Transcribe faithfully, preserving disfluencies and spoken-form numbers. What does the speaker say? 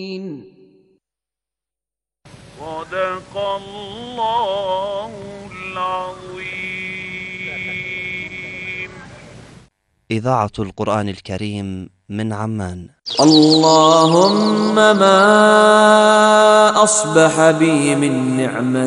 صدق الله العظيم. إذاعة القرآن الكريم من عمان. اللهم ما أصبح بي من نعمة